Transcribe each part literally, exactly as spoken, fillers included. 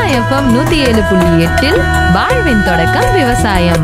FM நூத்தி ஏழு புள்ளி எட்டில் வாழ்வின் தொடக்கம் விவசாயம்.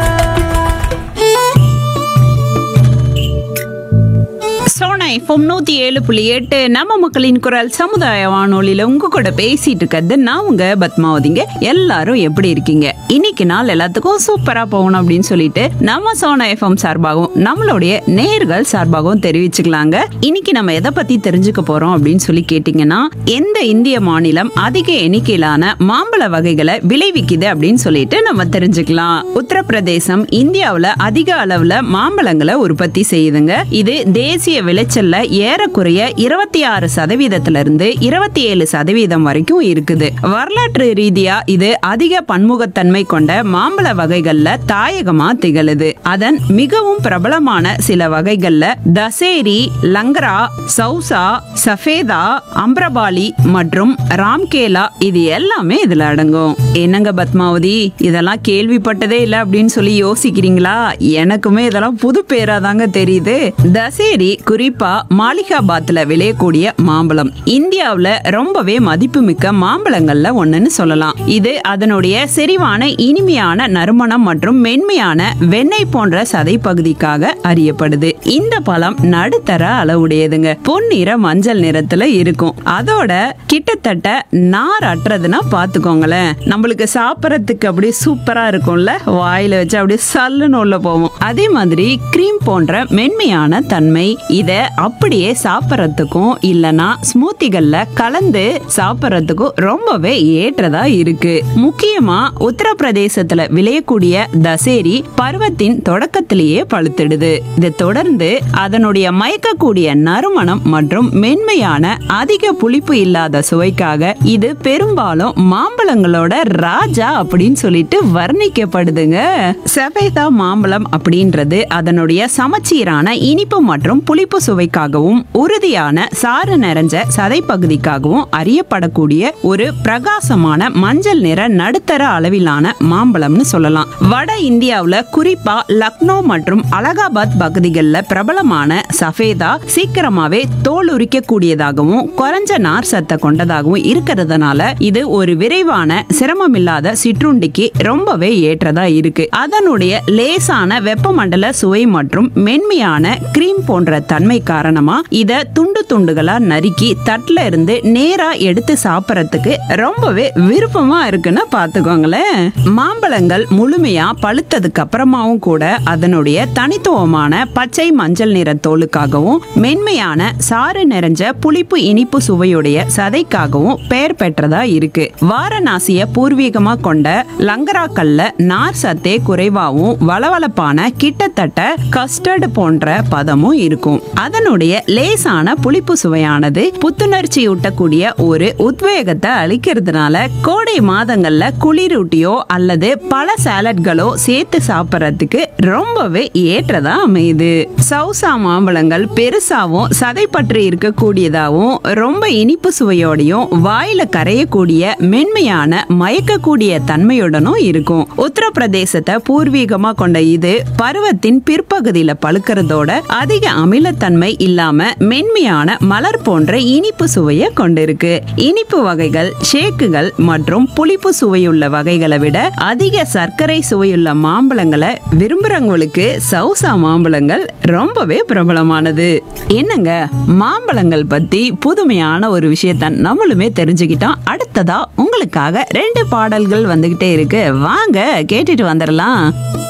சோனா எஃப்எம் நூத்தி ஏழு புள்ளி எட்டு நம்ம மக்களின் குரல் சமுதாய வானொலியில உங்க கூட பேசிட்டு இருக்கிறது நான் உங்க பத்மாவதிங்க. எல்லாரும் எப்படி இருக்கீங்க? இன்னைக்கு நாள் எல்லாத்துக்கும் சூப்பரா போகணும் அப்படின்னு சொல்லிட்டு நம்ம சோனா எஃப்எம் சார்பாகவும் நம்மளுடைய நேர்கள் சார்பாகவும் தெரிவிச்சுக்கலாங்க. இன்னைக்கு நம்ம எதை பத்தி தெரிஞ்சுக்க போறோம் அப்படின்னு சொல்லி கேட்டீங்கன்னா, எந்த இந்திய மாநிலம் அதிக எண்ணிக்கையிலான மாம்பழ வகைகளை விளைவிக்குது அப்படின்னு சொல்லிட்டு நம்ம தெரிஞ்சுக்கலாம். உத்தரப்பிரதேசம் இந்தியாவுல அதிக அளவுல மாம்பழங்களை உற்பத்தி செய்யுதுங்க. இது தேசிய விளைச்சல்ல ஏறக்குறைய இருபத்தி ஆறு சதவீதத்துல இருந்து இருபத்தி ஏழு சதவீதம் வரைக்கும் இருக்குது. வரலாற்று ரீதியா இது அதிக பன்முகத்தன்மை கொண்ட மாம்பழ வகைகள்ல தாயகமா திகழுது. அதன் மிகவும் பிரபலமான சில வகைகள்ல தசேரி, லங்கரா, சௌசா, சஃபேதா, அம்ரபாலி மற்றும் ராம்கேலா இது எல்லாமே இதுல அடங்கும். என்னங்க பத்மாவதி, இதெல்லாம் கேள்விப்பட்டதே இல்லை அப்படின்னு சொல்லி யோசிக்கிறீங்களா? எனக்குமே இதெல்லாம் புது பேரா தாங்க தெரியுது. தசேரி குறிப்பா மாலிகாபாத்ல விளையக்கூடிய மாம்பழம் இந்தியாவுல ரொம்பவே மதிப்புமிக்க மாம்பழங்கள்ல ஒண்ணுன்னு சொல்லலாம். இது அதனுடைய செறிவான இனிமையான நறுமணம் மற்றும் மென்மையான வெண்ணெய் போன்ற சதை பகுதிக்காக அறியப்படுது. இந்த பழம் நடுத்தர அளவுடையதுங்க. பொன்னிற மஞ்சள் நிறத்துல இருக்கும். அதோட கிட்டத்தட்ட நார் அற்றதுன்னா பாத்துக்கோங்களேன். நம்மளுக்கு சாப்பிடறதுக்கு அப்படியே சூப்பரா இருக்கும்ல, வாயில வச்சு அப்படியே சல்லுன்னு உள்ள போவோம். அதே மாதிரி கிரீம் போன்ற மென்மையான தன்மை. இத அப்படியே சாப்பிடறதுக்கும் இல்லனா ஸ்மூத்திகள்ல கலந்து சாப்பிடறதுக்கும் ரொம்பவே ஏற்றதா இருக்கு. முக்கியமா உத்தரப்பிரதேசத்துல விளையக்கூடிய தசேரி பருவத்தின் தொடக்கத்திலேயே பழுத்திடுது. இதை தொடர்ந்து அதனுடைய மயக்கக்கூடிய நறுமணம் மற்றும் மென்மையான அதிக புளிப்பு இல்லாத சுவைக்காக இது பெரும்பாலும் மாம்பழங்களோட ராஜா அப்படின்னு சொல்லிட்டு வர்ணிக்கப்படுதுங்க. சஃபேதா மாம்பழம் அப்படின்றது அதனுடைய சமச்சீரான இனிப்பு மற்றும் புளிப்பு சுவைக்காகவும் உறுதியான சாறு நிறைஞ்ச சதை பகுதிக்காகவும் அறியப்படக்கூடிய ஒரு பிரகாசமான மஞ்சள் நிற நடுத்தர அளவிலான மாம்பழம்னு சொல்லலாம். வட இந்தியாவுல குறிப்பா லக்னோ மற்றும் அலகாபாத் பகுதிகளில் பிரபலமான சஃபேதா சீக்கிரமாவே தோல் உரிக்க கூடியதாகவும் குறைஞ்ச நார் சத்தை கொண்டதாகவும் இருக்கிறதுனால இது ஒரு விரைவான சிரமமில்லாத சிற்றுண்டிக்கு ரொம்பவே ஏற்றதா இருக்கு. அதனுடைய லேசான வெப்பமண்டல சுவை மற்றும் மென்மையான கிரீம் போன்ற தன்மை காரணமா இத துண்டு துண்டுகளா நறுக்கி தட்டுல இருந்து நேரா எடுத்து சாப்பிடறதுக்கு ரொம்பவே விருப்பமா இருக்குன்னு பாத்துக்கோங்களேன். மாம்பழங்கள் முழுமையா பழுத்ததுக்கு அப்புறமாவும் கூட அதனுடைய தனித்துவமான பச்சை மஞ்சள் நிற தோலுக்காகவும் மென்மையான சாறு நிறைஞ்ச புளிப்பு இனிப்பு சுவையுடைய சதைக்காகவும் பெயர் பெற்றதா இருக்கு. வாரணாசிய பூர்வீகமா கொண்ட லங்கராக்கல்ல நார் சத்தே குறைவாகவும் வளவளப்பான கிட்டத்தட்ட கஸ்டர்ட் போன்ற பதமும் இருக்கும். அதனுடைய லேசான புளிப்பு சுவையானது புத்துணர்ச்சி ஊட்டக்கூடிய ஒரு உத்வேகத்தை அளிக்கிறதுனால கோடை மாதங்கள்ல குளிரூட்டியோ அல்லது பல சாலட்களோ சேர்த்து சாப்பிடறதுக்கு ரொம்பவே ஏற்றதா அமையுது. சௌசா மாம்பழங்கள் பெருசாவும் சதை பற்றி இருக்கக்கூடியதாகவும் ரொம்ப இனிப்பு சுவையோடையும் வாயில கரையக்கூடிய மென்மையான மயக்கக்கூடிய தன்மையுடனும் இருக்கும். உத்தரப்பிரதேசத்தை பூர்வீகமா கொண்ட இது பருவத்தின் பிற்பகுதியில பழுக்கிறதோட அதிக அமிலத்தன்மை இல்லாம மென்மையான மலர் போன்ற இனிப்பு சுவையை கொண்டிருக்கு. இனிப்பு வகைகள், ஷேக்குகள் மற்றும் புளிப்பு சுவையுள்ள வகைகளை விட அதிக சர்க்கரை சுவையுள்ள மாம்பழங்களை விரும்புறவங்களுக்கு சௌசா மாம்பழங்கள் ரொம்பவே பிரபலமானது. என்னங்க, மாம்பழங்கள் பத்தி புதுமையான ஒரு விஷயத்த நம்மளுமே தெரிஞ்சுக்கிட்டோம். அடுத்ததா உங்களுக்காக ரெண்டு பாடல்கள் வந்துகிட்டே இருக்கு. வாங்க கேட்டுட்டு வந்துடலாம்.